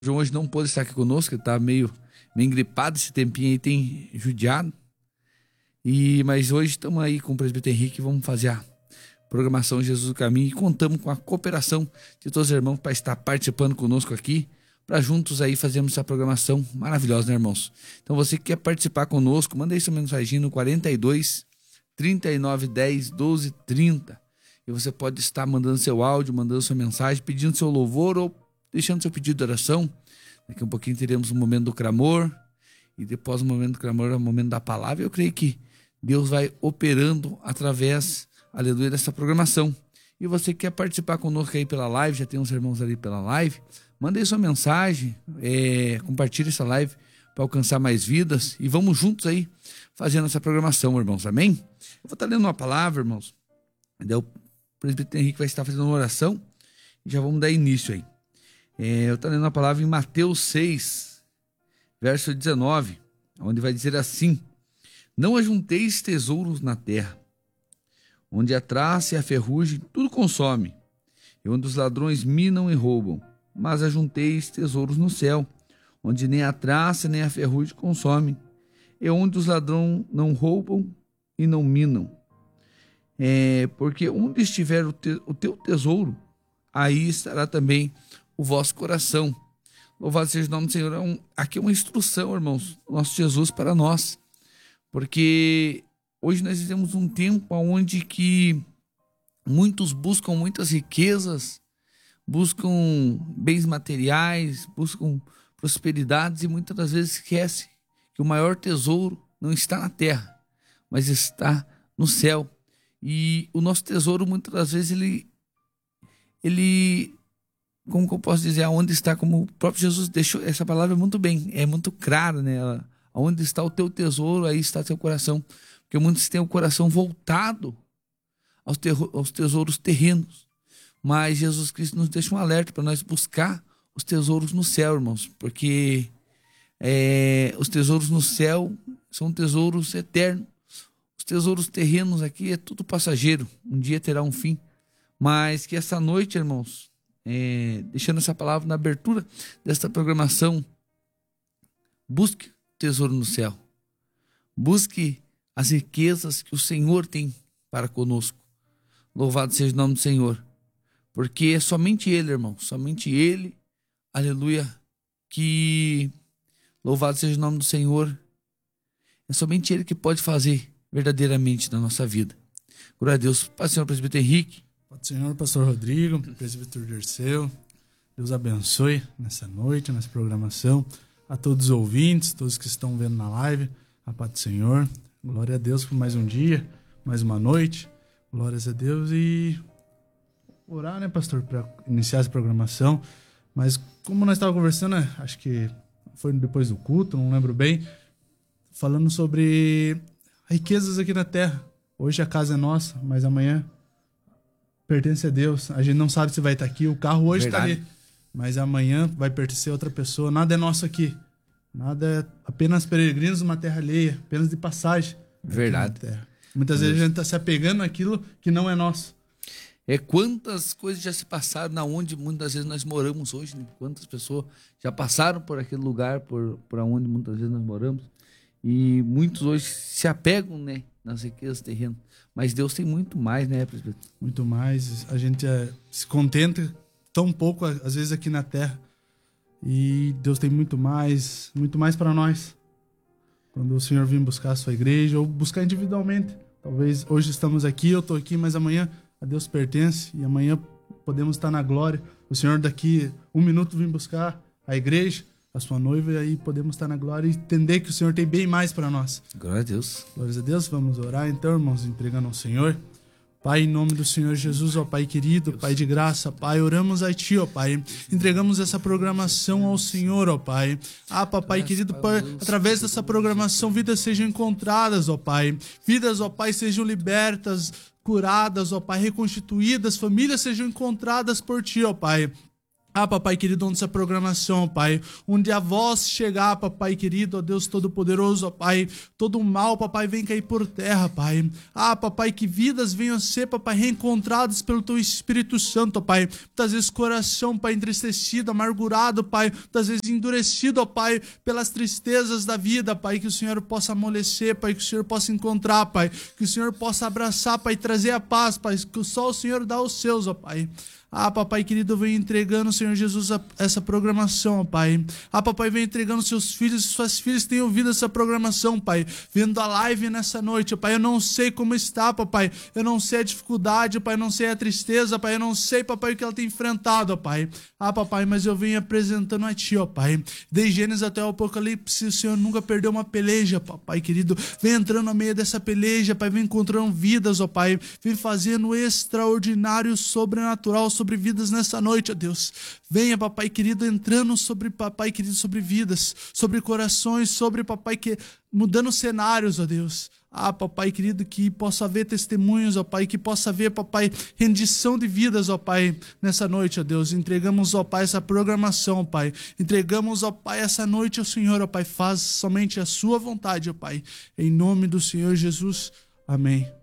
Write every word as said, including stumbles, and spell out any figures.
João hoje não pôde estar aqui conosco, ele tá meio, meio gripado, esse tempinho aí tem judiado. E, mas hoje estamos aí com o presbítero Henrique, vamos fazer a programação Jesus do Caminho e contamos com a cooperação de todos os irmãos para estar participando conosco aqui, para juntos aí fazermos essa programação maravilhosa, né, irmãos? Então você que quer participar conosco, manda aí sua mensagem no quarenta e dois, trinta e nove, dez, doze, trinta. E você pode estar mandando seu áudio, mandando sua mensagem, pedindo seu louvor ou deixando seu pedido de oração. Daqui a um pouquinho teremos um momento do clamor. E depois do momento do clamor é o momento da palavra. Eu creio que Deus vai operando através, aleluia, dessa programação. E você que quer participar conosco aí pela live, já tem uns irmãos ali pela live, manda aí sua mensagem, é, compartilhe essa live para alcançar mais vidas. E vamos juntos aí fazendo essa programação, irmãos. Amém? Eu vou estar lendo uma palavra, irmãos. Daí o presbítero Henrique vai estar fazendo uma oração e já vamos dar início aí. É, eu estou lendo uma palavra em Mateus seis, verso dezenove, onde vai dizer assim: não ajunteis tesouros na terra, onde a traça e a ferrugem tudo consome, e onde os ladrões minam e roubam, mas ajunteis tesouros no céu, onde nem a traça nem a ferrugem consomem, e onde os ladrões não roubam e não minam. É, porque onde estiver o, te, o teu tesouro, aí estará também o vosso coração. Louvado seja o nome do Senhor. É um, aqui é uma instrução, irmãos, do nosso Jesus para nós. Porque hoje nós vivemos um tempo onde que muitos buscam muitas riquezas, buscam bens materiais, buscam prosperidades e muitas das vezes esquece que o maior tesouro não está na terra, mas está no céu. E o nosso tesouro muitas das vezes ele, ele como que eu posso dizer, aonde está, como o próprio Jesus deixou essa palavra muito bem, é muito clara, né? Onde está o teu tesouro, aí está teu coração. Porque muitos têm o coração voltado aos, terro, aos tesouros terrenos. Mas Jesus Cristo nos deixa um alerta para nós buscar os tesouros no céu, irmãos. Porque é, os tesouros no céu são tesouros eternos. Os tesouros terrenos aqui é tudo passageiro. Um dia terá um fim. Mas que essa noite, irmãos, é, deixando essa palavra na abertura desta programação, busque tesouro no céu. Busque as riquezas que o Senhor tem para conosco. Louvado seja o nome do Senhor. Porque é somente Ele, irmão. Somente Ele, aleluia, que louvado seja o nome do Senhor. É somente Ele que pode fazer verdadeiramente na nossa vida. Glória a Deus. Pai do Senhor, presbítero Henrique. Pai do Senhor, pastor Rodrigo, presbítero Dirceu. Deus abençoe nessa noite, nessa programação. A todos os ouvintes, todos que estão vendo na live, a paz do Senhor. Glória a Deus por mais um dia, mais uma noite. Glórias a Deus e orar, né, pastor, para iniciar essa programação. Mas como nós estávamos conversando, né, acho que foi depois do culto, não lembro bem, falando sobre riquezas aqui na terra. Hoje a casa é nossa, mas amanhã pertence a Deus. A gente não sabe se vai estar aqui. O carro hoje está ali, mas amanhã vai pertencer a outra pessoa. Nada é nosso aqui. Nada é apenas peregrinos numa terra alheia, apenas de passagem. Verdade. Terra. Muitas vezes a gente está se apegando naquilo que não é nosso. É quantas coisas já se passaram na onde muitas vezes nós moramos hoje, né? Quantas pessoas já passaram por aquele lugar, por, por onde muitas vezes nós moramos. E muitos hoje se apegam, né, nas riquezas terrenas. Mas Deus tem muito mais, né, presbítero? Muito mais. A gente é, se contenta tão pouco, às vezes, aqui na terra. E Deus tem muito mais, muito mais para nós. Quando o Senhor vir buscar a sua igreja, ou buscar individualmente. Talvez hoje estamos aqui, eu estou aqui, mas amanhã a Deus pertence. E amanhã podemos estar na glória. O Senhor daqui um minuto vir buscar a igreja, a sua noiva, e aí podemos estar na glória e entender que o Senhor tem bem mais para nós. Glória a Deus. Glórias a Deus. Vamos orar então, irmãos, entregando ao Senhor. Pai, em nome do Senhor Jesus, ó Pai querido, Pai de graça, Pai, oramos a Ti, ó Pai, entregamos essa programação ao Senhor, ó Pai. Ah, Papai querido, Pai, através dessa programação, vidas sejam encontradas, ó Pai. Vidas, ó Pai, sejam libertas, curadas, ó Pai, reconstituídas, famílias sejam encontradas por Ti, ó Pai. Ah, papai querido, onde essa programação, pai, onde a voz chegar, papai querido, ó Deus Todo-Poderoso, ó Pai, todo o mal, papai, vem cair por terra, pai. Ah, papai, que vidas venham a ser, papai, reencontradas pelo teu Espírito Santo, ó Pai. Muitas vezes coração, pai, entristecido, amargurado, pai, muitas vezes endurecido, ó Pai, pelas tristezas da vida, pai, que o Senhor possa amolecer, pai, que o Senhor possa encontrar, pai, que o Senhor possa abraçar, pai, trazer a paz, pai, que só o Senhor dá aos seus, ó Pai. Ah, papai querido, vem entregando, Senhor Jesus, a, essa programação, ó Pai. Ah, papai, vem entregando seus filhos e suas filhas têm ouvido essa programação, Pai. Vendo a live nessa noite, ó Pai. Eu não sei como está, papai. Eu não sei a dificuldade, Pai. Eu não sei a tristeza, Pai. Eu não sei, papai, o que ela tem enfrentado, ó Pai. Ah, papai, mas eu venho apresentando a Ti, ó Pai. Desde Gênesis até o Apocalipse, o Senhor nunca perdeu uma peleja, papai querido. Vem entrando no meio dessa peleja, Pai. Vem encontrando vidas, ó Pai. Vem fazendo extraordinário, sobrenatural, sobre vidas nessa noite, ó Deus. Venha, papai querido, entrando sobre, papai querido, sobre vidas, sobre corações, sobre, papai, que mudando cenários, ó Deus. Ah, papai querido, que possa haver testemunhos, ó Pai, que possa haver, papai, rendição de vidas, ó Pai, nessa noite, ó Deus. Entregamos, ó Pai, essa programação, ó Pai. Entregamos, ó Pai, essa noite ao Senhor, ó Pai. Faz somente a sua vontade, ó Pai. Em nome do Senhor Jesus. Amém.